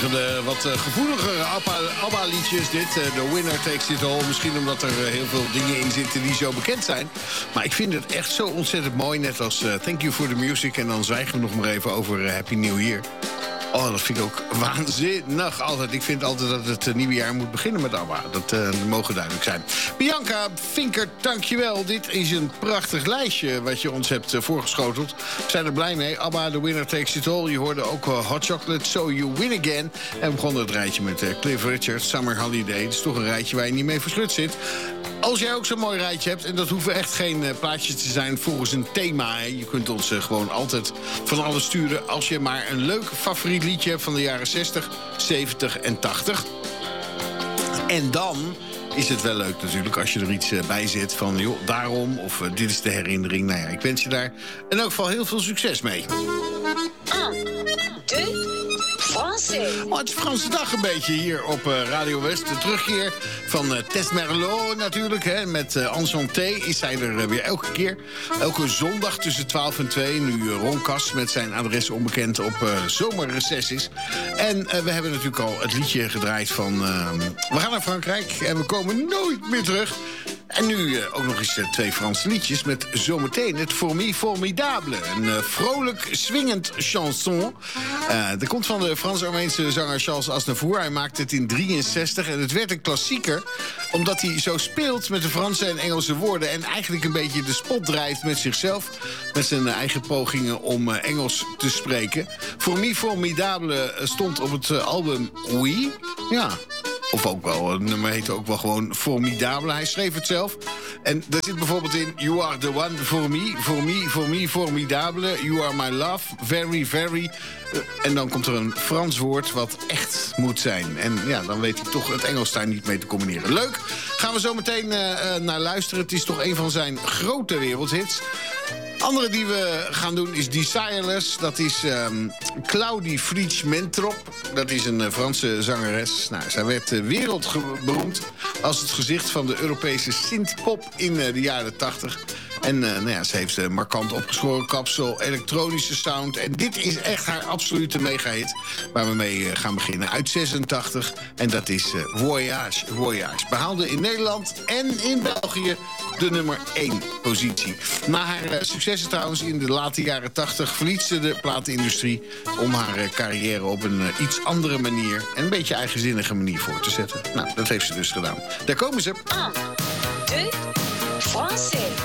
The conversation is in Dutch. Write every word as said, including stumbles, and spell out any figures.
De wat uh, gevoeligere ABBA-liedjes dit. Uh, The Winner Takes It All. Misschien omdat er uh, heel veel dingen in zitten die zo bekend zijn. Maar ik vind het echt zo ontzettend mooi. Net als uh, Thank You for the Music. En dan zwijgen we nog maar even over uh, Happy New Year. Oh, dat vind ik ook waanzinnig altijd. Ik vind altijd dat het nieuwe jaar moet beginnen met ABBA. Dat uh, mogen duidelijk zijn. Bianca Vinker, dankjewel. Dit is een prachtig lijstje wat je ons hebt uh, voorgeschoteld. We zijn er blij mee. ABBA, The Winner Takes It All. Je hoorde ook uh, Hot Chocolate, So You Win Again. En we begonnen het rijtje met uh, Cliff Richard, Summer Holiday. Het is toch een rijtje waar je niet mee verschut zit. Als jij ook zo'n mooi rijtje hebt, en dat hoeven echt geen uh, plaatjes te zijn volgens een thema. Hè. Je kunt ons uh, gewoon altijd van alles sturen als je maar een leuk favoriet liedje hebt van de jaren zestig, zeventig en tachtig. En dan is het wel leuk natuurlijk als je er iets uh, bij zet van, joh, daarom, of uh, dit is de herinnering. Nou ja, ik wens je daar in elk geval heel veel succes mee. Oh, het is Franse dag een beetje hier op uh, Radio West. De terugkeer van uh, Tess Merlot natuurlijk. Hè, met uh, Enchanté is zij er uh, weer elke keer. Elke zondag tussen twaalf en twee. Nu uh, Ron Kas met zijn adres onbekend op uh, zomerreces is. En uh, we hebben natuurlijk al het liedje gedraaid van Uh, we gaan naar Frankrijk en we komen nooit meer terug. En nu uh, ook nog eens uh, twee Franse liedjes met zometeen het Fourmi Formidable. Een uh, vrolijk, swingend chanson. Uh, dat komt van de Frans-Armeense zanger Charles Aznavour. Hij maakte het in drieënzestig en het werd een klassieker omdat hij zo speelt met de Franse en Engelse woorden en eigenlijk een beetje de spot drijft met zichzelf, met zijn uh, eigen pogingen om uh, Engels te spreken. Fourmi Formidable stond op het uh, album Oui. Ja. Of ook wel, het nummer heette ook wel gewoon Formidable. Hij schreef het zelf. En daar zit bijvoorbeeld in You are the one for me, for me, for me, formidable. You are my love, very, very. Uh, en dan komt er een Frans woord wat echt moet zijn. En ja, dan weet hij toch het Engels daar niet mee te combineren. Leuk, gaan we zo meteen uh, uh, naar luisteren. Het is toch een van zijn grote wereldhits. Andere die we gaan doen is Desireless. Dat is um, Claudie Friedrich-Mentrop. Dat is een uh, Franse zangeres. Nou, zij werd uh, wereldberoemd als het gezicht van de Europese synthpop in uh, de jaren tachtig. En uh, nou ja, ze heeft een uh, markant opgeschoren kapsel, elektronische sound. En dit is echt haar absolute megahit waar we mee uh, gaan beginnen. Uit zesentachtig. En dat is uh, Voyage, Voyage. Behaalde in Nederland en in België de nummer één positie. Na haar uh, successen trouwens in de late jaren tachtig verliet ze de platenindustrie om haar uh, carrière op een uh, iets andere manier en een beetje eigenzinnige manier voor te zetten. Nou, dat heeft ze dus gedaan. Daar komen ze. un, deux, Français.